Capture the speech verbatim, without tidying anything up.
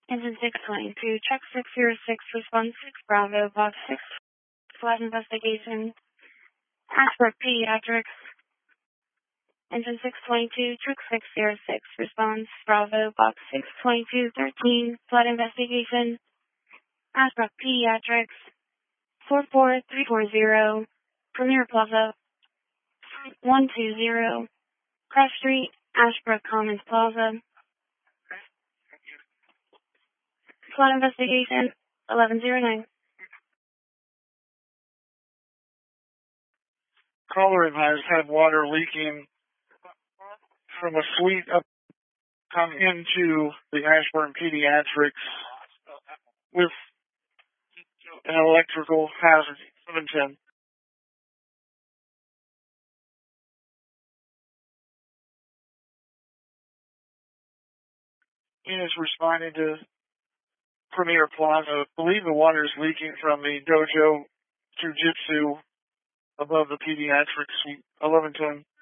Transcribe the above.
Engine six twenty-two, check six zero six, response six Bravo, box six, flight investigation, Ashbrook Pediatrics. Engine six twenty-two, check six zero six, response Bravo, box six twenty-two thirteen, flight investigation, Ashbrook Pediatrics, four four three four zero, Premier Plaza, one two zero, Cross Street, Ashbrook Commons Plaza. Flight investigation, eleven oh nine. Caller has had water leaking from a suite up come into the Ashburn Pediatrics with an electrical hazard. seven ten. He is responding to Premier Plaza. I believe the water is leaking from the dojo Jiu-Jitsu above the pediatrics suite. eleven ten.